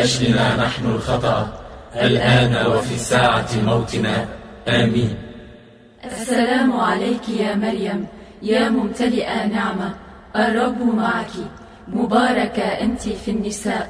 لأجلنا نحن الخطأ الآن وفي ساعة موتنا. آمين. السلام عليك يا مريم يا ممتلئة نعمة، الرب معك، مباركة أنت في النساء،